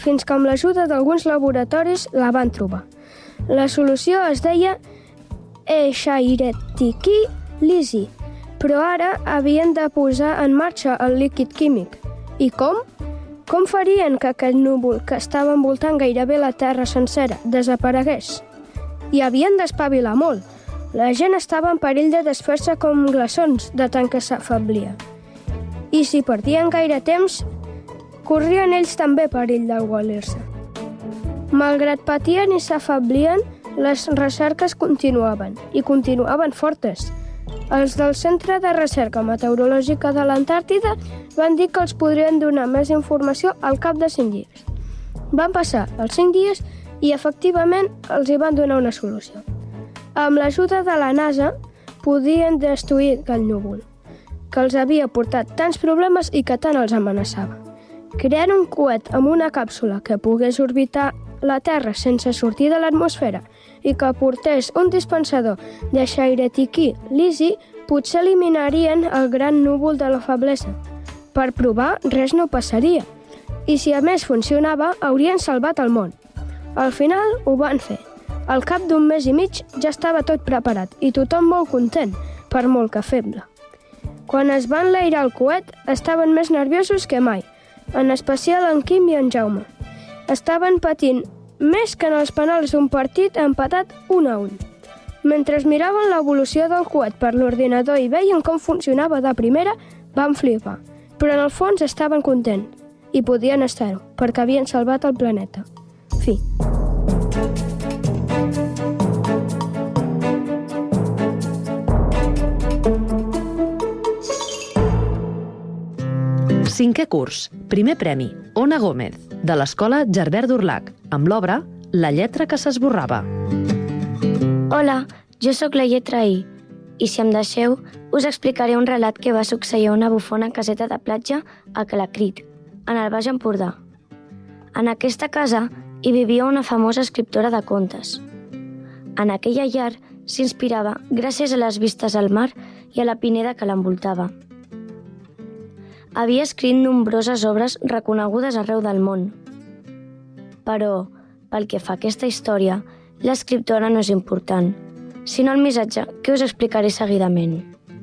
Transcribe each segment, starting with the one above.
fins que amb l'ajuda d'alguns laboratoris la van trobar. La solució es deia Escherichia coli, però ara havien de posar en marxa el líquid químic. I com? Com farien que aquest núvol que estava envoltant gairebé la Terra sencera desaparegués? I havien d'espavilar molt. La gent estava en perill de desfer-se com glaçons de tant que s'afablia. I si perdien gaire temps, corrien ells també perill d'aigualir-se. Malgrat patien i s'afablien, les recerques continuaven, i continuaven fortes. Els del Centre de Recerca Meteorològica de l'Antàrtida van dir que els podrien donar més informació al cap de 5 dies. Van passar els 5 dies i efectivament els hi van donar una solució. Amb l'ajuda de la NASA podien destruir aquell núvol, que els havia portat tants problemes i que tant els amenaçava. Creant un coet amb una càpsula que pogués orbitar la Terra sense sortir de l'atmosfera i que portés un dispensador d'Escherichia coli, potser eliminarien el gran núvol de la feblesa. Per provar, res no passaria. I si a més funcionava, haurien salvat el món. Al final ho van fer. Al cap d'un mes i mig ja estava tot preparat i tothom molt content, per molt que feble. Quan es va enlairar el coet, estaven més nerviosos que mai, en especial en Quim i en Jaume. Estaven patint més que en els penals d'un partit empatat 1-1. Mentre miraven l'evolució del coet per l'ordinador i veien com funcionava de primera, van flipar. Però en el fons estaven contents, i podien estar-ho, perquè havien salvat el planeta. Fi. Cinquè curs, primer premi, Ona Gómez, de l'Escola Gerbert d'Urlac, amb l'obra La lletra que s'esborrava. Hola, jo sóc la lletra I, i si em deixeu, us explicaré un relat que va succeir a una bufona caseta de platja a Calacrit, en el Baix Empordà. En aquesta casa hi vivia una famosa escriptora de contes. En aquella llar s'inspirava gràcies a les vistes al mar i a la pineda que l'envoltava. Havia escrit nombroses obres reconegudes arreu del món. Però, pel que fa a aquesta història, l'escriptora no és important, sinó el missatge que us explicaré seguidament.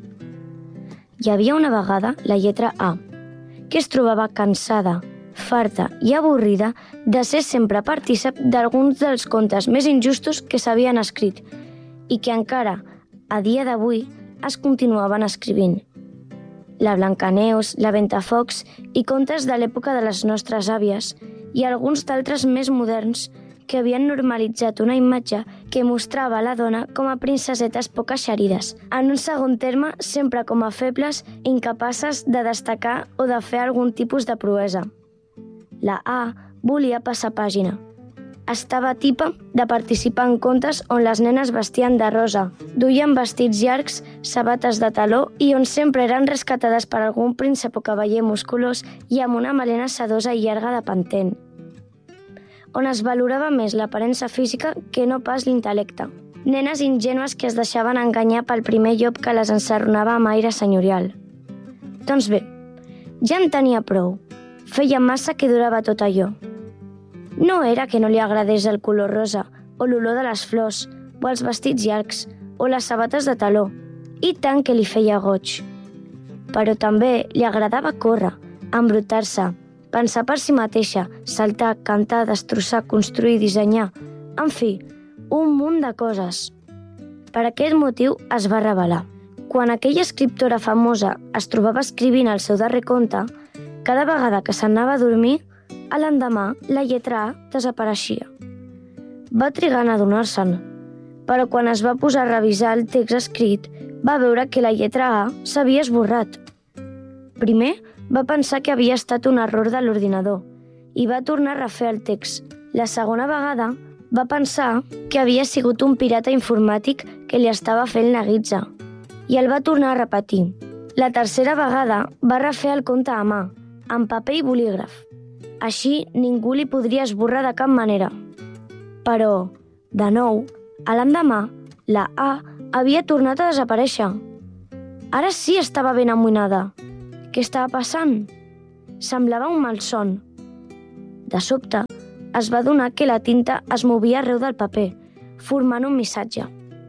Hi havia una vegada la lletra A, que es trobava cansada, farta i avorrida de ser sempre partícip d'alguns dels contes més injustos que s'havien escrit i que encara, a dia d'avui, es continuaven escrivint. La Blancaneus, la Ventafocs i contes de l'època de les nostres àvies i alguns d'altres més moderns que havien normalitzat una imatge que mostrava la dona com a princesetes poc eixerides, en un segon terme sempre com a febles i incapaces de destacar o de fer algun tipus de proesa. La A volia passar pàgina. Estava tipa de participar en contes on les nenes vestien de rosa, duien vestits llargs, sabates de taló i on sempre eren rescatades per algun príncep o cavaller musculós i amb una melena sedosa i llarga de pantent, on es valorava més l'aparença física que no pas l'intel·lecte. Nenes ingènues que es deixaven enganyar pel primer llop que les ensarronava amb aire senyorial. Doncs bé, ja en tenia prou. Feia massa que durava tot allò. No era que no li agradés el color rosa, o l'olor de les flors, o els vestits llargs, o les sabates de taló, i tant que li feia goig. Però també li agradava córrer, embrutar-se, pensar per si mateixa, saltar, cantar, destrossar, construir, dissenyar, en fi, un munt de coses. Per aquest motiu es va rebel·lar. Quan aquella escriptora famosa es trobava escrivint el seu darrer conte, cada vegada que s'anava a dormir, a l'endemà la lletra A desapareixia. Va trigar en adonar-se'n, però quan es va posar a revisar el text escrit, va veure que la lletra A s'havia esborrat. Primer, va pensar que havia estat un error de l'ordinador i va tornar a refer el text. La segona vegada, va pensar que havia sigut un pirata informàtic que li estava fent la guitza i el va tornar a repetir. La tercera vegada va refer el conte a mà, amb paper i bolígraf. Així ningú li podria esborrar de cap manera. Però, de nou, a l'endemà, la A havia tornat a desaparèixer. Ara sí estava ben amoïnada. Què estava passant? Semblava un malson. De sobte, es va adonar que la tinta es movia arreu del paper, formant un missatge.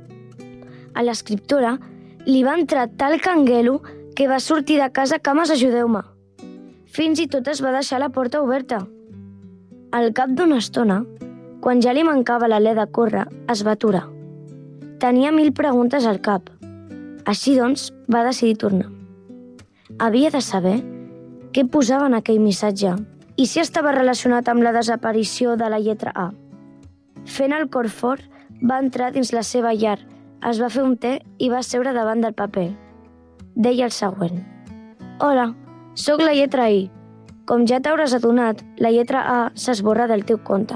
A l'escriptora li va entrar tal canguelo que va sortir de casa cames ajudeu-me. Fins i tot es va deixar la porta oberta. Al cap d'una estona, quan ja li mancava l'alè de córrer, es va aturar. Tenia 1000 preguntes al cap. Així doncs, va decidir tornar. Havia de saber què posava en aquell missatge i si estava relacionat amb la desaparició de la lletra A. Fent el cor fort, va entrar dins la seva llar, es va fer un te i va seure davant del paper. Deia el següent. Hola, sóc la lletra I. Com ja t'hauràs adonat, la lletra A s'esborra del teu compte.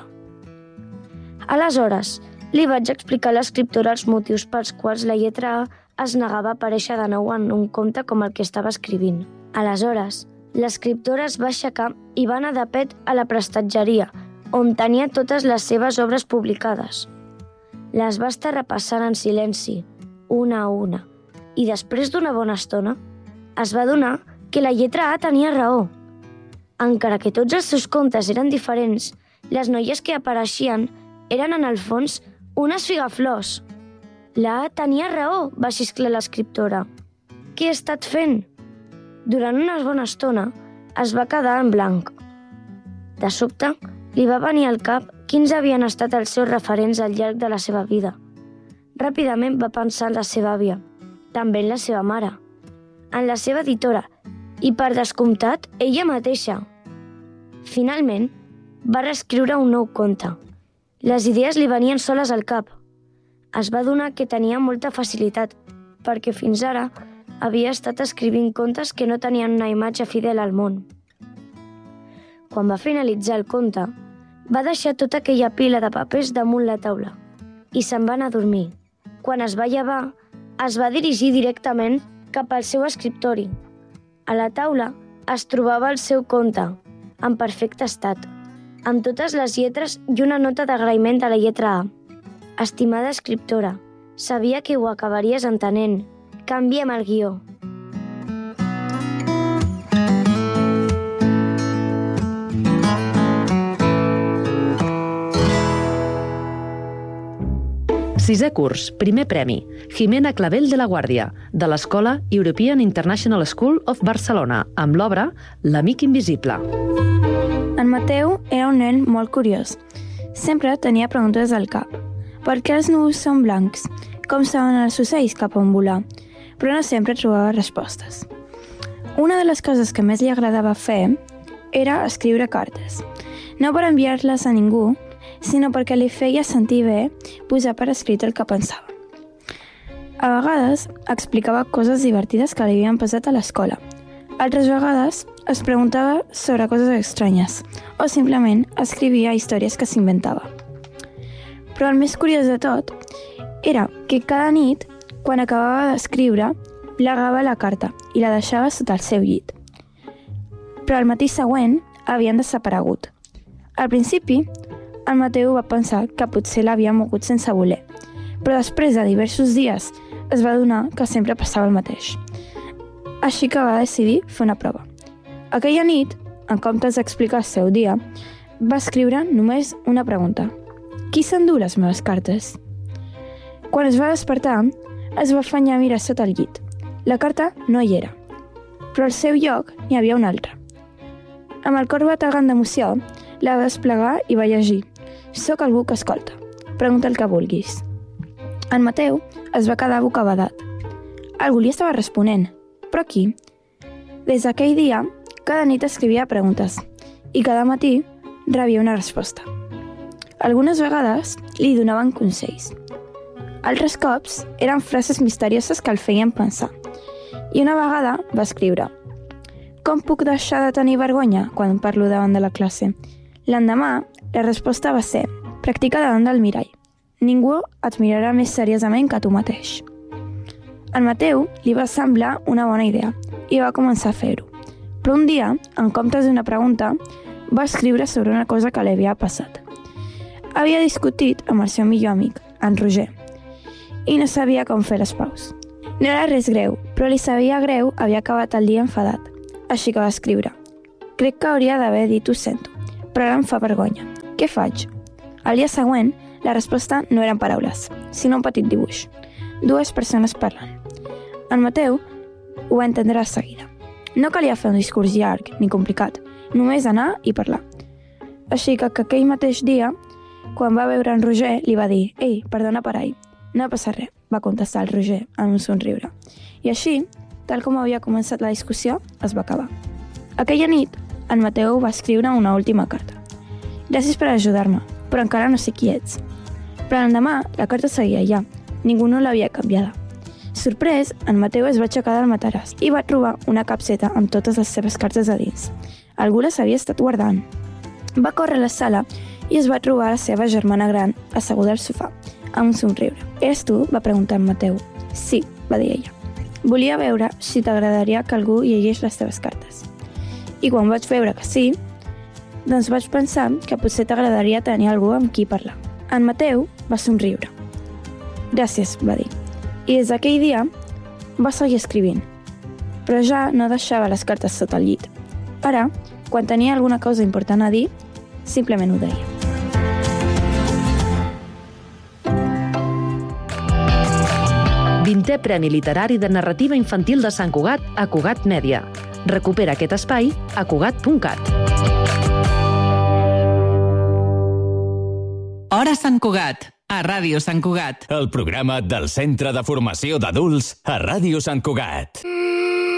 Aleshores, li vaig explicar a l'escriptora els motius pels quals la lletra A es negava a aparèixer de nou en un conte com el que estava escrivint. Aleshores, l'escriptora es va aixecar i va anar de pet a la prestatgeria, on tenia totes les seves obres publicades. Les va estar repassant en silenci, una a una, i després d'una bona estona, es va adonar que la lletra A tenia raó. Encara que tots els seus contes eren diferents, les noies que apareixien eren en el fons unes figaflors. La A tenia raó, va xisclar l'escriptora. Què he estat fent? Durant una bona estona es va quedar en blanc. De sobte, li va venir al cap quins havien estat els seus referents al llarg de la seva vida. Ràpidament va pensar en la seva àvia, també en la seva mare, en la seva editora i, per descomptat, ella mateixa. Finalment, va reescriure un nou conte. Les idees li venien soles al cap. Es va adonar que tenia molta facilitat, perquè fins ara havia estat escrivint contes que no tenien una imatge fidel al món. Quan va finalitzar el conte, va deixar tota aquella pila de papers damunt la taula i se'n va anar a dormir. Quan es va llevar, es va dirigir directament cap al seu escriptori. A la taula es trobava el seu conte, en perfecte estat, amb totes les lletres i una nota d'agraïment de la lletra A. Estimada escriptora, sabia que ho acabaries entenent. Canviem el guió. Sisè curs, primer premi, Jimena Clavel de la Guàrdia, de l'Escola European International School of Barcelona, amb l'obra L'amic invisible. En Mateu era un nen molt curiós. Sempre tenia preguntes al cap. Per què els núvols són blancs? Com saben els ocells cap on volar? Però no sempre trobava respostes. Una de les coses que més li agradava fer era escriure cartes. No per enviar-les a ningú, sinó perquè li feia sentir bé posar per escrit el que pensava. A vegades explicava coses divertides que li havien passat a l'escola. Altres vegades es preguntava sobre coses estranyes o simplement escrivia històries que s'inventava. Però el més curiós de tot era que cada nit, quan acabava d'escriure, plegava la carta i la deixava sota el seu llit. Però al matí següent havien desaparegut. Al principi, el Mateu va pensar que potser l'havia mogut sense voler, però després de diversos dies es va adonar que sempre passava el mateix. Així que va decidir fer una prova. Aquella nit, en comptes d'explicar el seu dia, va escriure només una pregunta. Qui s'endú les meves cartes? Quan es va despertar, es va afanyar a mirar sota el llit. La carta no hi era, però al seu lloc n'hi havia una altra. Amb el cor bategant d'emoció, la va desplegar i va llegir. Soc algú que escolta. Pregunta el que vulguis. En Mateu es va quedar bocabadat. Algú li estava responent. Però qui? Des d'aquell dia, cada nit escrivia preguntes i cada matí rebia una resposta. Algunes vegades li donaven consells. Altres cops eren frases misterioses que el feien pensar. I una vegada va escriure: com puc deixar de tenir vergonya quan parlo davant de la classe? L'endemà, la resposta va ser: practica davant del mirall. Ningú et mirarà més seriosament que tu mateix. Al Mateu li va semblar una bona idea i va començar a fer-ho. Però un dia, en comptes d'una pregunta, va escriure sobre una cosa que li havia passat. Havia discutit amb el seu millor amic, en Roger, i no sabia com fer les paus. No era res greu, però li sabia greu haver acabat el dia enfadat. Així que va escriure: crec que hauria d'haver dit ho sento, però ara em fa vergonya. Què faig? Al dia següent, la resposta no eren paraules, sinó un petit dibuix. 2 persones parlant. En Mateu ho va entendre de seguida. No calia fer un discurs llarg ni complicat, només anar i parlar. Així que aquell mateix dia, quan va veure en Roger, li va dir «Ei, perdona per ahir». «No passa res», va contestar el Roger amb un somriure. I així, tal com havia començat la discussió, es va acabar. Aquella nit, en Mateu va escriure una última carta. «Gràcies per ajudar-me, però encara no sé qui ets». Però l'endemà, la carta seguia allà. Ningú no l'havia canviada. Sorprès, en Mateu es va aixecar del mataràs i va trobar una capseta amb totes les seves cartes a dins. Algú les havia estat guardant. Va córrer a la sala i es va trobar la seva germana gran asseguda al sofà, amb un somriure. «Eres tu?», va preguntar en Mateu. «Sí», va dir ella. «Volia veure si t'agradaria que algú llegís les teves cartes». I quan vaig veure que sí, doncs vaig pensar que potser t'agradaria tenir algú amb qui parlar. En Mateu va somriure. «Gràcies», va dir. I des d'aquell dia va seguir escrivint, però ja no deixava les cartes sota el llit. Ara, quan tenia alguna cosa important a dir, simplement ho deia. Vintè Premi Literari de Narrativa Infantil de Sant Cugat a Cugat Mèdia. Recupera aquest espai a cugat.cat. Hora Sant Cugat, a Ràdio Sant Cugat. El programa del Centre de Formació d'Adults a Ràdio Sant Cugat.